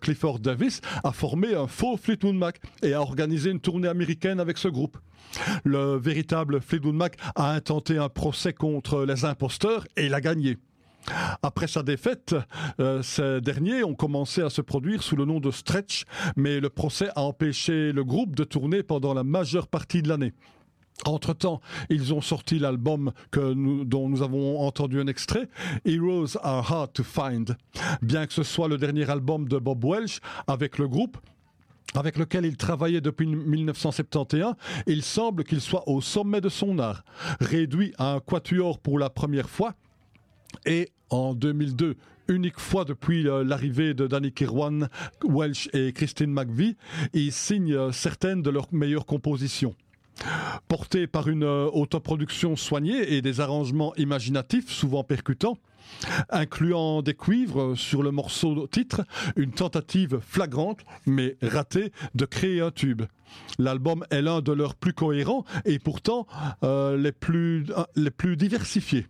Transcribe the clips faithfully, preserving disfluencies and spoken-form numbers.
Clifford Davis a formé un faux Fleetwood Mac et a organisé une tournée américaine avec ce groupe. Le véritable Fleetwood Mac a intenté un procès contre les imposteurs et l'a gagné. Après sa défaite, euh, ces derniers ont commencé à se produire sous le nom de Stretch, mais le procès a empêché le groupe de tourner pendant la majeure partie de l'année. Entre-temps, ils ont sorti l'album que nous, dont nous avons entendu un extrait, Heroes Are Hard to Find. Bien que ce soit le dernier album de Bob Welch avec le groupe, avec lequel il travaillait depuis mille neuf cent soixante et onze, il semble qu'il soit au sommet de son art. Réduit à un quatuor pour la première fois, et en deux mille deux, unique fois depuis l'arrivée de Danny Kirwan, Welch et Christine McVie, il signe certaines de leurs meilleures compositions. Porté par une autoproduction soignée et des arrangements imaginatifs, souvent percutants, incluant des cuivres sur le morceau titre, une tentative flagrante, mais ratée, de créer un tube. L'album est l'un de leurs plus cohérents et pourtant euh, les plus, euh, les plus diversifiés.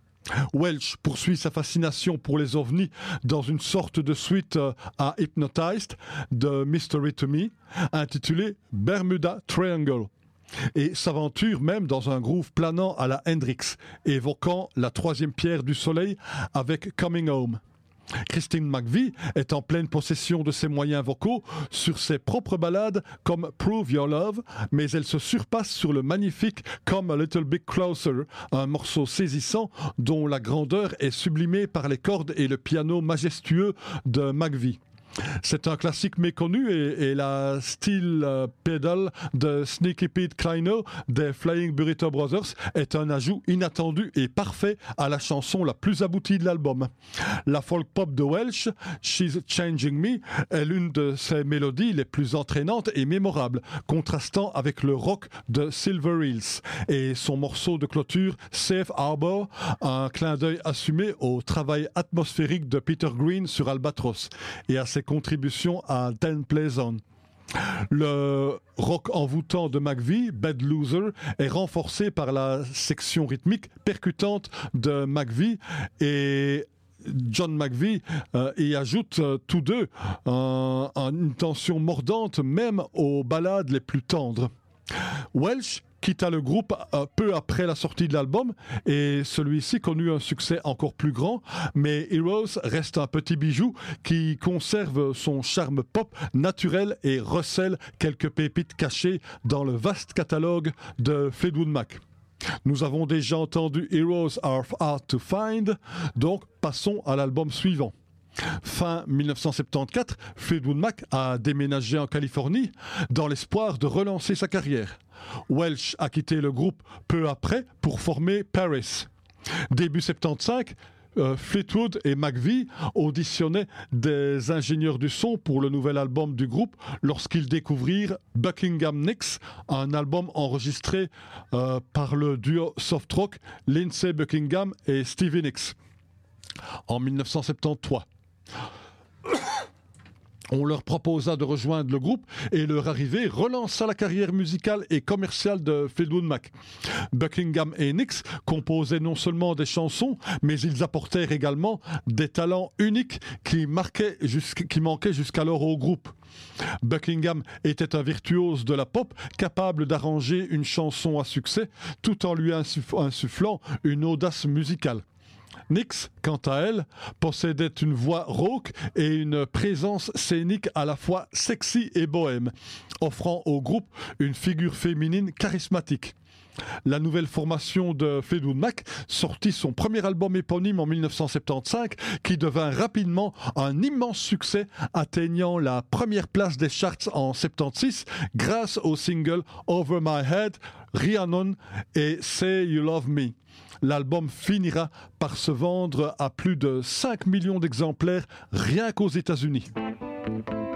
Welch poursuit sa fascination pour les ovnis dans une sorte de suite à Hypnotized de Mystery to Me, intitulée Bermuda Triangle, et s'aventure même dans un groove planant à la Hendrix, évoquant la troisième pierre du soleil avec Coming Home. Christine McVie est en pleine possession de ses moyens vocaux sur ses propres ballades comme Prove Your Love, mais elle se surpasse sur le magnifique Come a Little Bit Closer, un morceau saisissant dont la grandeur est sublimée par les cordes et le piano majestueux de McVie. C'est un classique méconnu et, et la steel euh, pedal de Sneaky Pete Kleino des Flying Burrito Brothers est un ajout inattendu et parfait à la chanson la plus aboutie de l'album. La folk pop de Welch, She's Changing Me, est l'une de ses mélodies les plus entraînantes et mémorables, contrastant avec le rock de Silver Hills et son morceau de clôture Safe Harbor, un clin d'œil assumé au travail atmosphérique de Peter Green sur Albatros et à ses contributions à Ten Plays On. Le rock envoûtant de McVie, Bad Loser, est renforcé par la section rythmique percutante de McVie et John McVie euh, y ajoute euh, tous deux euh, une tension mordante même aux ballades les plus tendres. Welch quitta le groupe euh, peu après la sortie de l'album et celui-ci connut un succès encore plus grand, mais Heroes reste un petit bijou qui conserve son charme pop naturel et recèle quelques pépites cachées dans le vaste catalogue de Fleetwood Mac. Nous avons déjà entendu Heroes Are Hard to Find, donc passons à l'album suivant. Fin mille neuf cent soixante-quatorze, Fleetwood Mac a déménagé en Californie dans l'espoir de relancer sa carrière. Welch a quitté le groupe peu après pour former Paris. Début soixante-quinze, euh, Fleetwood et McVie auditionnaient des ingénieurs du son pour le nouvel album du groupe lorsqu'ils découvrirent Buckingham Nicks, un album enregistré euh, par le duo soft rock Lindsey Buckingham et Stevie Nicks en mille neuf cent soixante-treize. On leur proposa de rejoindre le groupe et leur arrivée relança la carrière musicale et commerciale de Fleetwood Mac. Buckingham et Nicks composaient non seulement des chansons, mais ils apportèrent également des talents uniques qui, marquaient jusqu'... qui manquaient jusqu'alors au groupe. Buckingham était un virtuose de la pop, capable d'arranger une chanson à succès, tout en lui insuff- insufflant une audace musicale. Nicks, quant à elle, possédait une voix rauque et une présence scénique à la fois sexy et bohème, offrant au groupe une figure féminine charismatique. La nouvelle formation de Fleetwood Mac sortit son premier album éponyme en mille neuf cent soixante-quinze qui devint rapidement un immense succès, atteignant la première place des charts en soixante-seize grâce aux singles Over My Head, Rhiannon et Say You Love Me. L'album finira par se vendre à plus de cinq millions d'exemplaires rien qu'aux États-Unis.